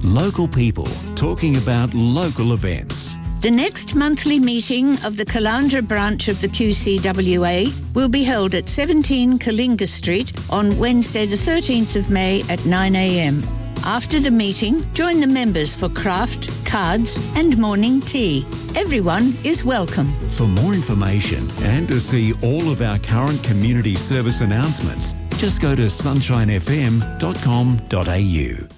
Local people talking about local events. The next monthly meeting of the Caloundra branch of the QCWA will be held at 17 Kalinga Street on Wednesday the 13th of May at 9 a.m. After the meeting, join the members for craft, cards and morning tea. Everyone is welcome. For more information and to see all of our current community service announcements, just go to sunshinefm.com.au.